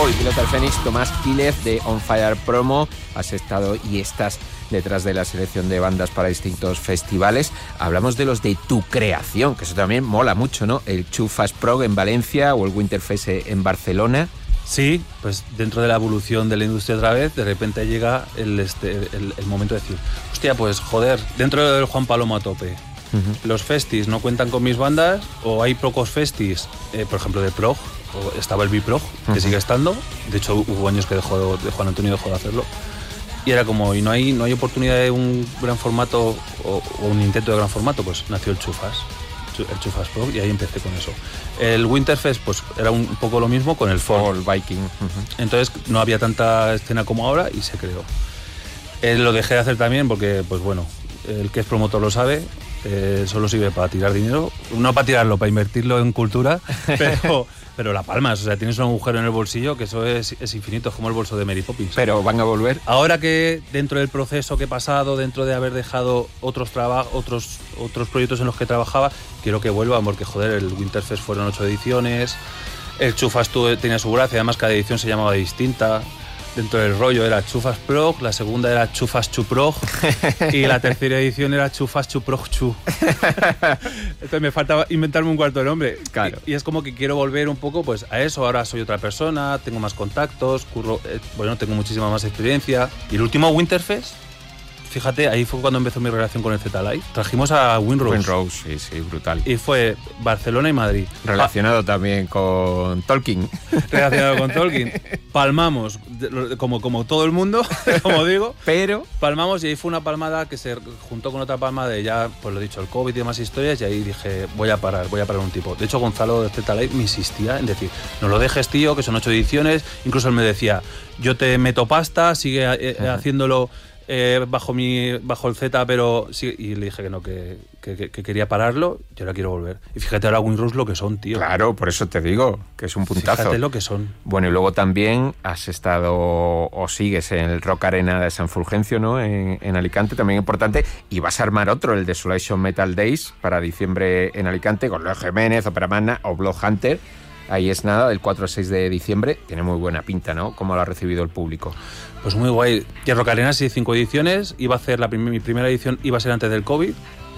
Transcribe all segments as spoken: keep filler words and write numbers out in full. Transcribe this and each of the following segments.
Hoy, Pilota del Fénix, Tomás Quílez de On Fire Promo. Has estado y estás detrás de la selección de bandas para distintos festivales. Hablamos de los de tu creación, que eso también mola mucho, ¿no? El Chufas Prog en Valencia o el Winterfest en Barcelona. Sí, pues dentro de la evolución de la industria otra vez, de repente llega el, este, el, el momento de decir, hostia, pues joder, dentro del Juan Palomo a tope, uh-huh. los festis no cuentan con mis bandas, o hay pocos festis, eh, por ejemplo de prog, o estaba el Biprog, que uh-huh. sigue estando, de hecho hubo años que dejó, de Juan Antonio dejó de hacerlo, y era como, y no hay, no hay oportunidad de un gran formato, o, o un intento de gran formato, pues nació el Chufas. El Chufas Prog, y ahí empecé con eso. El Winterfest pues era un poco lo mismo con el Fall Viking. Uh-huh. Entonces no había tanta escena como ahora y se creó. Eh, lo dejé de hacer también porque, pues bueno, el que es promotor lo sabe, eh, solo sirve para tirar dinero, no para tirarlo, para invertirlo en cultura, pero, pero la palmas, o sea, tienes un agujero en el bolsillo que eso es, es infinito, es como el bolso de Mary Poppins. Pero van a volver. Ahora que dentro del proceso que he pasado, dentro de haber dejado otros trabajos, otros, otros proyectos en los que trabajaba, quiero que vuelvan porque, joder, el Winterfest fueron ocho ediciones, el Chufas tuvo, tenía su gracia, además cada edición se llamaba distinta. Dentro del rollo era Chufas Prog, la segunda era Chufas Chuprog y la tercera edición era Chufas Chuprog Chu. Entonces me faltaba inventarme un cuarto de nombre. Claro. Y, y es como que quiero volver un poco pues a eso. Ahora soy otra persona, tengo más contactos, curro, eh, bueno, tengo muchísima más experiencia. Y el último Winterfest, fíjate, ahí fue cuando empezó mi relación con el Z-Live. Trajimos a Windrose. Windrose, sí, sí, brutal. Y fue Barcelona y Madrid. Relacionado ah. también con Tolkien. Relacionado con Tolkien. Palmamos, como, como todo el mundo, como digo. Pero... Palmamos y ahí fue una palmada que se juntó con otra palma de ya, pues lo he dicho, el COVID y demás historias. Y ahí dije, voy a parar, voy a parar un tipo. De hecho, Gonzalo de Z-Live me insistía en decir, no lo dejes, tío, que son ocho ediciones. Incluso él me decía, yo te meto pasta, sigue eh, uh-huh. haciéndolo... Eh, bajo mi bajo el Z, pero sí, y le dije que no, que, que, que quería pararlo y ahora quiero volver. Y fíjate ahora Windrose lo que son, tío. Claro, por eso te digo, que es un puntazo. Fíjate lo que son. Bueno, y luego también has estado o sigues en el Rock Arena de San Fulgencio, ¿no? En, en Alicante, también importante. Y vas a armar otro, el Desolation Metal Days, para diciembre en Alicante, con Leo Jiménez, Opera Magna o Bloodhunter. Ahí es nada, del cuatro al seis de diciembre. Tiene muy buena pinta, ¿no? ¿Cómo lo ha recibido el público? Pues muy guay. Y Rock Arena sí, cinco ediciones. Iba a hacer la prim- mi primera edición iba a ser antes del COVID.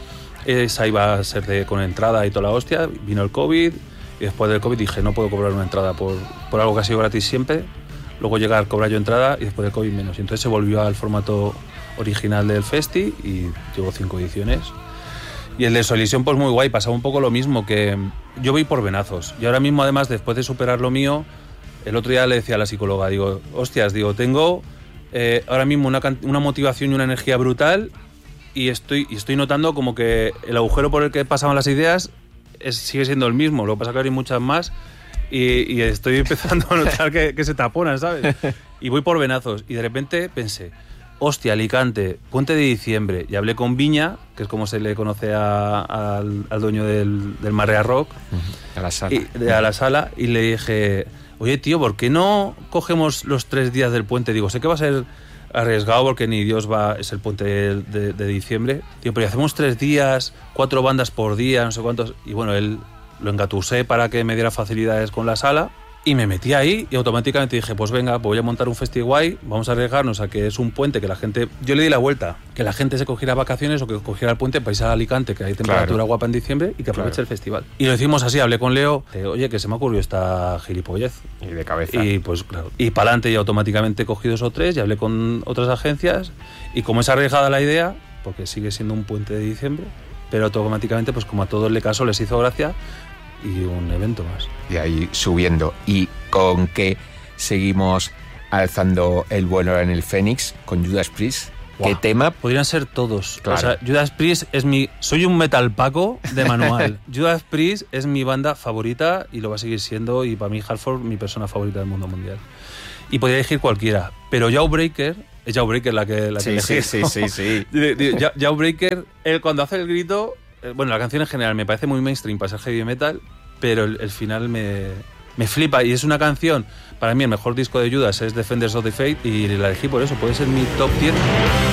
Esa iba a ser de, con entrada y toda la hostia. Vino el COVID y después del COVID dije, no puedo cobrar una entrada por, por algo que ha sido gratis siempre. Luego llegar, cobrar yo entrada y después del COVID menos. Y entonces se volvió al formato original del festi y llevo cinco ediciones. Y el de Solisión, pues muy guay, pasaba un poco lo mismo, que yo voy por venazos. Y ahora mismo, además, después de superar lo mío, el otro día le decía a la psicóloga, digo, hostias, digo, tengo eh, ahora mismo una, una motivación y una energía brutal y estoy, y estoy notando como que el agujero por el que pasaban las ideas es, sigue siendo el mismo, lo que pasa es que ahora hay muchas más y, y estoy empezando a notar que, que se taponan, ¿sabes? Y voy por venazos y de repente pensé, hostia, Alicante, Puente de Diciembre. Y hablé con Viña, que es como se le conoce a, a, al, al dueño del, del Marea Rock, a la sala. Y, de, a la sala, y le dije, oye, tío, ¿por qué no cogemos los tres días del puente? Digo, sé que va a ser arriesgado porque ni Dios va, es el puente de, de, de diciembre. Digo, pero hacemos tres días, cuatro bandas por día, no sé cuántos. Y bueno, él lo engatusé para que me diera facilidades con la sala. Y me metí ahí y automáticamente dije, pues venga, voy a montar un festival guay, vamos a arriesgarnos a que es un puente que la gente... Yo le di la vuelta, que la gente se cogiera vacaciones o que cogiera el puente para irse a Alicante, que hay temperatura claro. guapa en diciembre, y que aproveche claro. el festival. Y lo hicimos así, hablé con Leo, de, oye, que se me ocurrió esta gilipollez. Y de cabeza. Y pues claro, y para adelante y automáticamente cogí dos o tres y hablé con otras agencias, y como es arriesgada la idea, porque sigue siendo un puente de diciembre, pero automáticamente, pues como a todos le caso, les hizo gracia, y un evento más. Y ahí subiendo. ¿Y con qué seguimos alzando el vuelo en el Fénix? Con Judas Priest. Wow. ¿Qué tema? Podrían ser todos. Claro. O sea, Judas Priest es mi... Soy un metal paco de manual. Judas Priest es mi banda favorita y lo va a seguir siendo, y para mí Halford mi persona favorita del mundo mundial. Y podría elegir cualquiera, pero Jawbreaker... Es Jawbreaker la que la sí, que sí, sí, sí, sí. Jawbreaker, él cuando hace el grito... Bueno, la canción en general me parece muy mainstream para ser heavy metal, pero el, el final me, me flipa, y es una canción, para mí el mejor disco de Judas es Defenders of the Faith, y la elegí por eso, puede ser mi top diez.